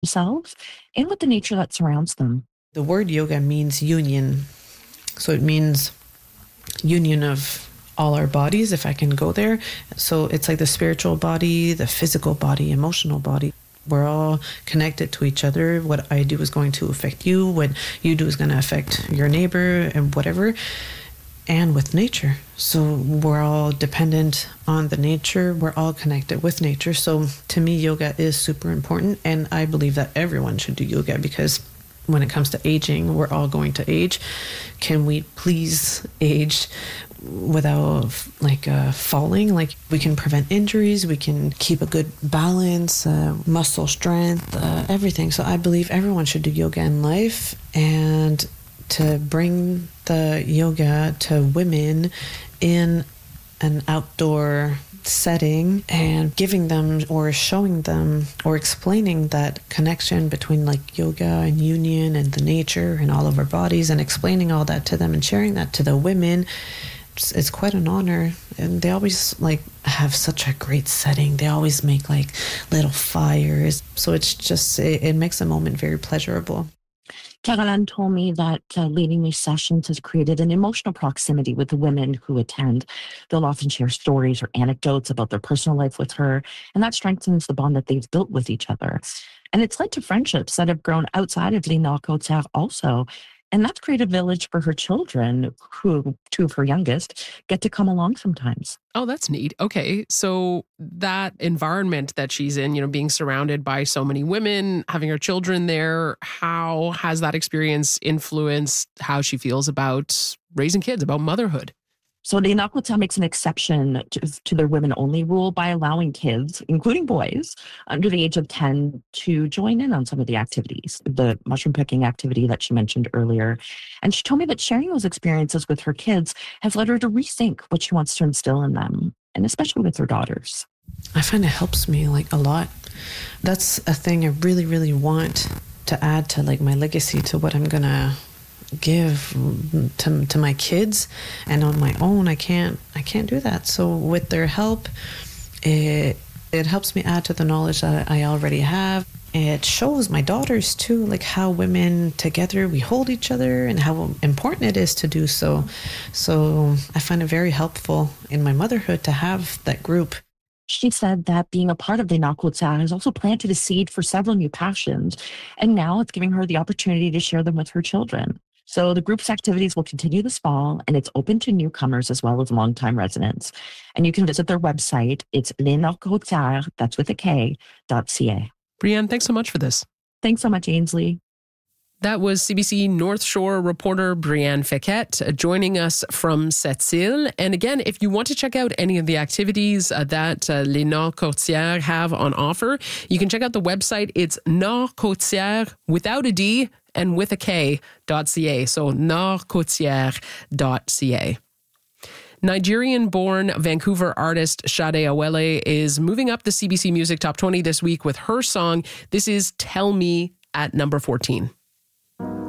themselves and with the nature that surrounds them. The word yoga means union. So it means union of all our bodies, if I can go there. So it's like the spiritual body, the physical body, emotional body. We're all connected to each other. What I do is going to affect you. What you do is going to affect your neighbor and whatever. And with nature. So we're all dependent on the nature. We're all connected with nature. So to me, yoga is super important. And I believe that everyone should do yoga because when it comes to aging, we're all going to age. Can we please age without falling? Like we can prevent injuries, we can keep a good balance, muscle strength, everything. So I believe everyone should do yoga in life, and to bring the yoga to women in an outdoor setting and giving them or showing them or explaining that connection between like yoga and union and the nature and all of our bodies, and explaining all that to them and sharing that to the women, it's quite an honor. And they always like have such a great setting. They always make like little fires, so it's just it makes the moment very pleasurable. Caroline told me that leading these sessions has created an emotional proximity with the women who attend. They'll often share stories or anecdotes about their personal life with her, and that strengthens the bond that they've built with each other. And it's led to friendships that have grown outside of Les Nord-Côtières also. And that's created a village for her children, who two of her youngest get to come along sometimes. Oh, that's neat. Okay. So that environment that she's in, being surrounded by so many women, having her children there, how has that experience influenced how she feels about raising kids, about motherhood? So Les Nord-Côtières makes an exception to their women-only rule by allowing kids, including boys, under the age of 10 to join in on some of the activities, the mushroom picking activity that she mentioned earlier. And she told me that sharing those experiences with her kids has led her to rethink what she wants to instill in them, and especially with her daughters. I find it helps me like a lot. That's a thing I really, really want to add to like my legacy, to what I'm going to give to my kids. And on my own I can't do that. So with their help, it helps me add to the knowledge that I already have. It shows my daughters too, like how women together we hold each other and how important it is to do so. So I find it very helpful in my motherhood to have that group. She said that being a part of Les Nord-Côtières has also planted a seed for several new passions, and now it's giving her the opportunity to share them with her children. So the group's activities will continue this fall, and it's open to newcomers as well as longtime residents. And you can visit their website. It's lesnordcôtières, that's with a K, .ca. Brianne, thanks so much for this. Thanks so much, Ainsley. That was CBC North Shore reporter Brianne Fequet joining us from Sept-Îles. And again, if you want to check out any of the activities that Les Nord-Côtières have on offer, you can check out the website. It's nordcôtières without a D and with a K.ca. So nordcôtières.ca. Nigerian-born Vancouver artist Sade Awele is moving up the CBC Music Top 20 this week with her song. This is Tell Me at number 14.